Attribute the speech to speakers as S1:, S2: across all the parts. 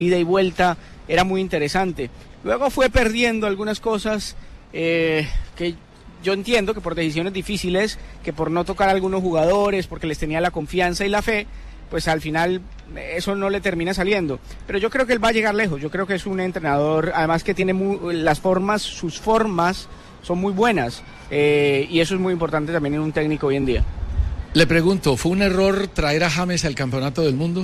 S1: ida y vuelta era muy interesante. Luego fue perdiendo algunas cosas que yo entiendo que por decisiones difíciles, que por no tocar a algunos jugadores, porque les tenía la confianza y la fe, pues al final eso no le termina saliendo. Pero yo creo que él va a llegar lejos. Yo creo que es un entrenador, además que tiene sus formas son muy buenas, y eso es muy importante también en un técnico hoy en día.
S2: Le pregunto, ¿fue un error traer a James al Campeonato del Mundo?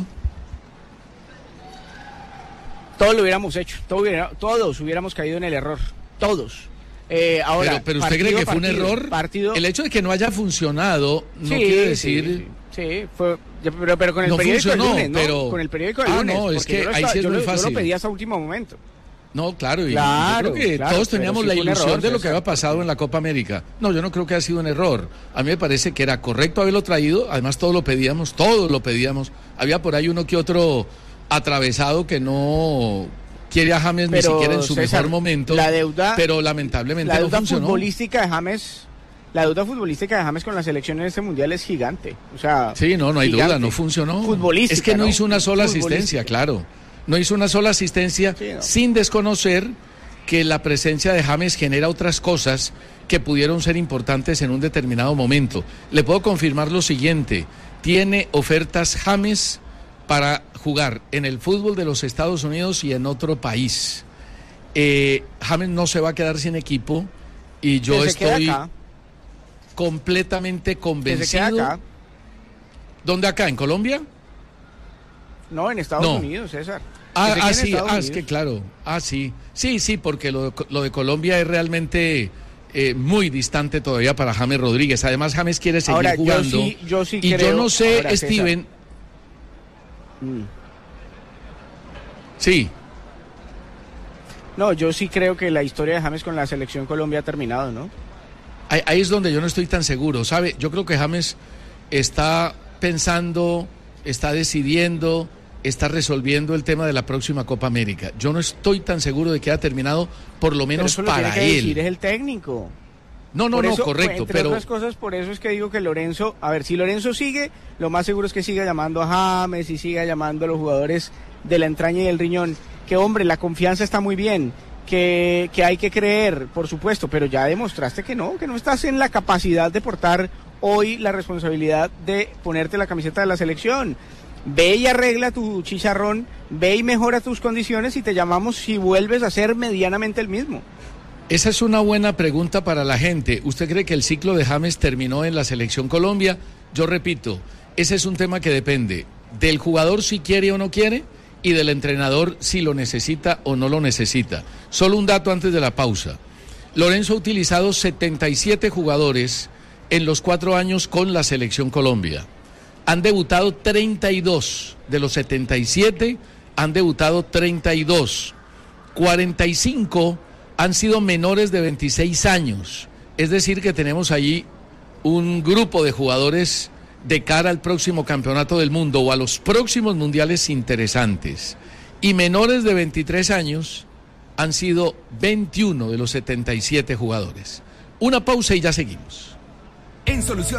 S1: Todos lo hubiéramos hecho, todos hubiéramos caído en el error, todos. Ahora,
S2: pero ¿usted cree que fue un error? El hecho de que no haya funcionado no quiere decir...
S1: Sí, fue, pero con el
S2: no
S1: periódico
S2: funcionó,
S1: del lunes, ¿no?
S2: pero...
S1: Con el periódico del lunes.
S2: No, es que ahí sí es muy fácil.
S1: Yo lo pedí hasta último momento.
S2: No, claro, yo creo que todos teníamos la ilusión de lo que había pasado en la Copa América. No, yo no creo que haya sido un error. A mí me parece que era correcto haberlo traído, además todos lo pedíamos. Había por ahí uno que otro atravesado que no quiere a James ni siquiera en su mejor momento, pero lamentablemente no funcionó.
S1: La deuda futbolística de James con la selección en este mundial es gigante. O sea,
S2: sí, no hay duda, no funcionó. Es que no hizo una sola asistencia, claro. No hizo una sola asistencia, sí, no. Sin desconocer que la presencia de James genera otras cosas que pudieron ser importantes en un determinado momento. Le puedo confirmar lo siguiente: tiene ofertas James para jugar en el fútbol de los Estados Unidos y en otro país. James no se va a quedar sin equipo y yo estoy completamente convencido.
S1: Acá.
S2: ¿Dónde acá? ¿En Colombia?
S1: No, en Estados Unidos, César.
S2: Es que claro. Sí, porque lo de Colombia es realmente muy distante todavía para James Rodríguez. Además, James quiere seguir jugando.
S1: Yo sí
S2: y
S1: creo,
S2: yo no sé, ahora, Steven. Sí.
S1: No, yo sí creo que la historia de James con la selección Colombia ha terminado, ¿no?
S2: Ahí es donde yo no estoy tan seguro, ¿sabe? Yo creo que James está pensando, está decidiendo, está resolviendo el tema de la próxima Copa América. Yo no estoy tan seguro de que haya terminado, por lo menos
S1: pero eso
S2: para
S1: lo tiene que
S2: él.
S1: Decir es el técnico.
S2: No, correcto.
S1: Entre otras cosas, por eso es que digo que Lorenzo, si Lorenzo sigue, lo más seguro es que siga llamando a James y siga llamando a los jugadores de la entraña y del riñón. Que hombre, la confianza está muy bien, que hay que creer, por supuesto, pero ya demostraste que no estás en la capacidad de portar hoy la responsabilidad de ponerte la camiseta de la selección. Ve y arregla tu chicharrón, ve y mejora tus condiciones y te llamamos si vuelves a ser medianamente el mismo.
S2: Esa es una buena pregunta para la gente. ¿Usted cree que el ciclo de James terminó en la selección Colombia? Yo repito, ese es un tema que depende del jugador si quiere o no quiere y del entrenador si lo necesita o no lo necesita. Solo un dato antes de la pausa. Lorenzo ha utilizado 77 jugadores en los 4 años con la selección Colombia. Han debutado 32, de los 77 han debutado 32, 45 han sido menores de 26 años, es decir que tenemos allí un grupo de jugadores de cara al próximo campeonato del mundo o a los próximos mundiales interesantes, y menores de 23 años han sido 21 de los 77 jugadores. Una pausa y ya seguimos.
S3: En Solución